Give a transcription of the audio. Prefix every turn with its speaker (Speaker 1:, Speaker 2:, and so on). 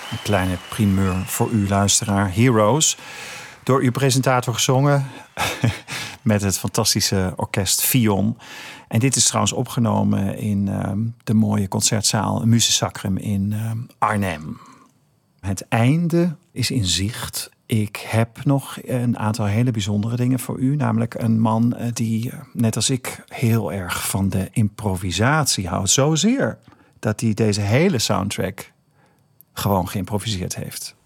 Speaker 1: Een kleine primeur voor u, luisteraar. Heroes, door uw presentator gezongen met het fantastische orkest Fion. En dit is trouwens opgenomen in de mooie concertzaal Musesacrum in Arnhem. Het einde is in zicht. Ik heb nog een aantal hele bijzondere dingen voor u. Namelijk een man die, net als ik, heel erg van de improvisatie houdt. Zozeer dat hij deze hele soundtrack gewoon geïmproviseerd heeft.